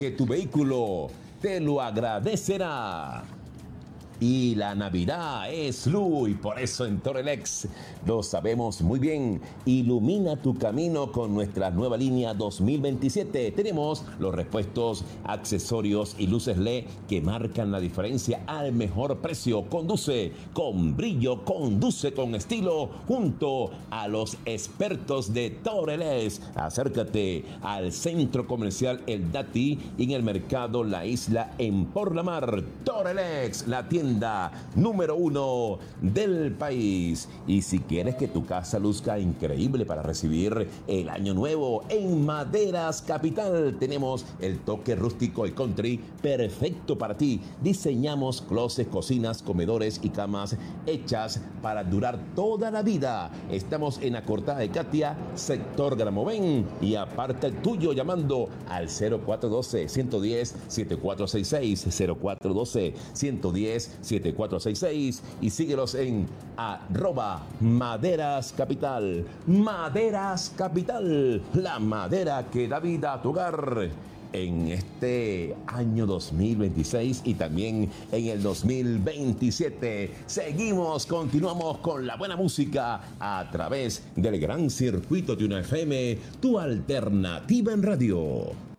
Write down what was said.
que tu vehículo te lo agradecerá. Y la Navidad es luz y por eso en Torelex lo sabemos muy bien. Ilumina tu camino con nuestra nueva línea 2027. Tenemos los repuestos, accesorios y luces LED que marcan la diferencia al mejor precio. Conduce con brillo, conduce con estilo junto a los expertos de Torelex. Acércate al centro comercial El Dati y en el mercado La Isla en Por la Mar. Torelex, la tienda número 1 del país. Y si quieres que tu casa luzca increíble para recibir el año nuevo, en Maderas Capital tenemos el toque rústico y country perfecto para ti. Diseñamos closets, cocinas, comedores y camas hechas para durar toda la vida. Estamos en la Cortada de Katia, sector Gramovén, y aparta el tuyo llamando al 0412-110-7466, 0412-110-7466 y síguelos en @Maderas Capital. Maderas Capital, la madera que da vida a tu hogar. En este año 2026 y también en el 2027. Continuamos con la buena música a través del gran circuito de una FM, tu alternativa en radio.